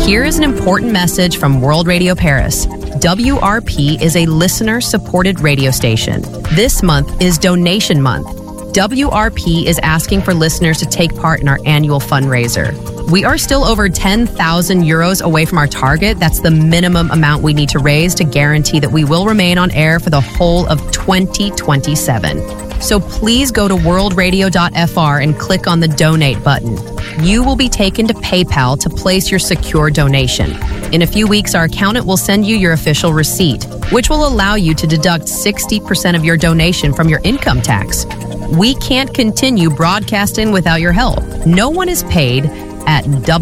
Here is an important message from World Radio Paris. WRP is a listener-supported radio station. This month is Donation Month. WRP is asking for listeners to take part in our annual fundraiser. We are still over 10,000 euros away from our target. That's the minimum amount we need to raise to guarantee that we will remain on air for the whole of 2027. So please go to worldradio.fr and click on the donate button. You will be taken to PayPal to place your secure donation. In a few weeks, our accountant will send you your official receipt, which will allow you to deduct 60% of your donation from your income tax. We can't continue broadcasting without your help. No one is paid at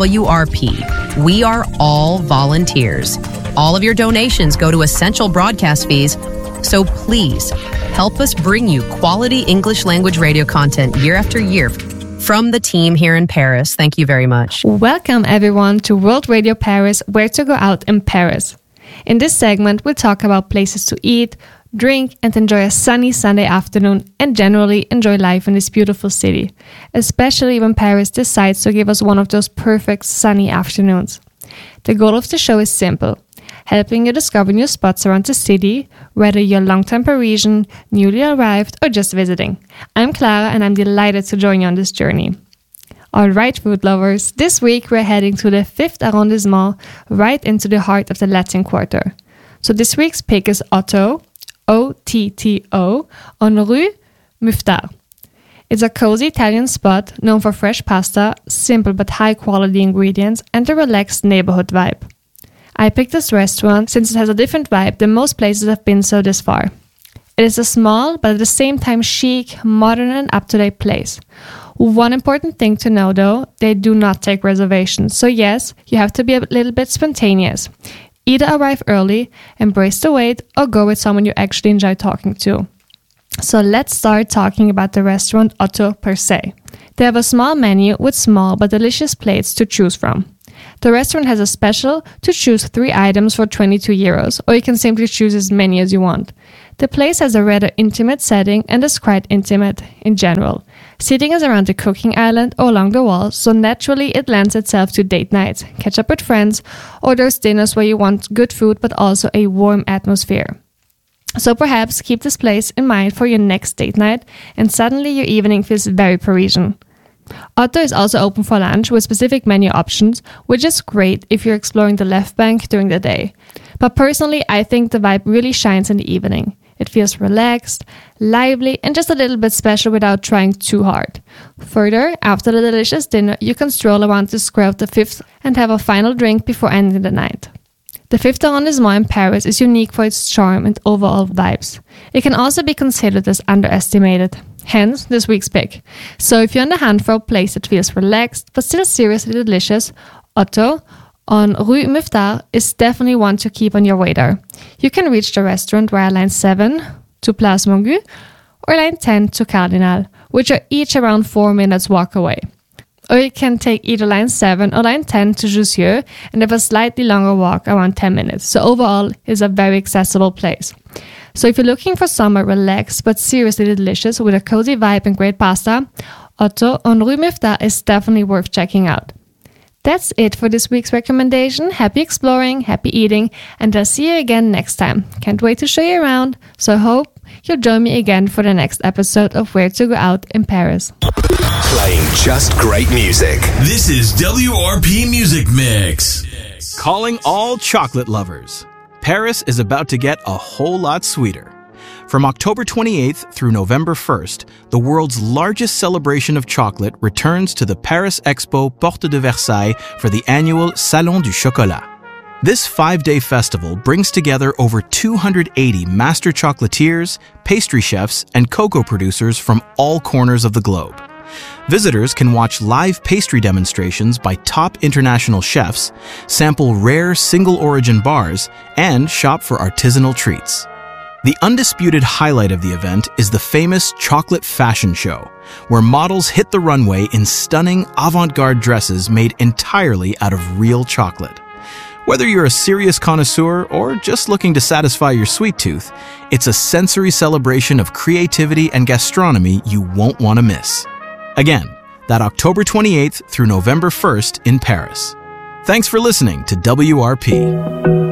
WRP. We are all volunteers. All of your donations go to essential broadcast fees, so please help us bring you quality English language radio content year after year from the team here in Paris. Thank you very much. Welcome everyone to World Radio Paris, Where to Go Out in Paris. In this segment, we'll talk about places to eat, drink, and enjoy a sunny Sunday afternoon, and generally enjoy life in this beautiful city, especially when Paris decides to give us one of those perfect sunny afternoons. The goal of the show is simple: helping you discover new spots around the city, whether you're long-time Parisian, newly arrived, or just visiting. I'm Clara, and I'm delighted to join you on this journey. Alright, food lovers, this week we're heading to the 5th arrondissement, right into the heart of the Latin Quarter. So this week's pick is Otto, O-T-T-O, on Rue Mouffetard. It's a cozy Italian spot known for fresh pasta, simple but high-quality ingredients, and a relaxed neighborhood vibe. I picked this restaurant since it has a different vibe than most places I've been so this far. It is a small, but at the same time chic, modern and up-to-date place. One important thing to know though, they do not take reservations, so yes, you have to be a little bit spontaneous. Either arrive early, embrace the wait, or go with someone you actually enjoy talking to. So let's start talking about the restaurant Otto per se. They have a small menu with small but delicious plates to choose from. The restaurant has a special to choose 3 items for 22 euros, or you can simply choose as many as you want. The place has a rather intimate setting and is quite intimate in general. Seating is around the cooking island or along the wall, so naturally it lends itself to date nights, catch up with friends, or those dinners where you want good food but also a warm atmosphere. So perhaps keep this place in mind for your next date night, and suddenly your evening feels very Parisian. Otto is also open for lunch with specific menu options, which is great if you're exploring the left bank during the day. But personally, I think the vibe really shines in the evening. It feels relaxed, lively, and just a little bit special without trying too hard. Further, after the delicious dinner, you can stroll around the square of the 5th and have a final drink before ending the night. The 5th arrondissement in Paris is unique for its charm and overall vibes. It can also be considered as underestimated. Hence, this week's pick. So if you're on the hunt for a place that feels relaxed but still seriously delicious, Otto on Rue Mouffetard is definitely one to keep on your radar. You can reach the restaurant via line 7 to Place Mongu or line 10 to Cardinal, which are each around 4 minutes walk away. Or you can take either line 7 or line 10 to Jussieu and have a slightly longer walk, around 10 minutes. So overall, it's a very accessible place. So if you're looking for somewhere relaxed but seriously delicious with a cozy vibe and great pasta, Otto on Rue Mouffetard is definitely worth checking out. That's it for this week's recommendation. Happy exploring, happy eating, and I'll see you again next time. Can't wait to show you around, so I hope you'll join me again for the next episode of Where to Go Out in Paris. Playing just great music. This is WRP Music Mix. Calling all chocolate lovers. Paris is about to get a whole lot sweeter. From October 28th through November 1st, the world's largest celebration of chocolate returns to the Paris Expo Porte de Versailles for the annual Salon du Chocolat. This 5-day festival brings together over 280 master chocolatiers, pastry chefs, and cocoa producers from all corners of the globe. Visitors can watch live pastry demonstrations by top international chefs, sample rare single-origin bars, and shop for artisanal treats. The undisputed highlight of the event is the famous Chocolate Fashion Show, where models hit the runway in stunning avant-garde dresses made entirely out of real chocolate. Whether you're a serious connoisseur or just looking to satisfy your sweet tooth, it's a sensory celebration of creativity and gastronomy you won't want to miss. Again, that October 28th through November 1st in Paris. Thanks for listening to WRP.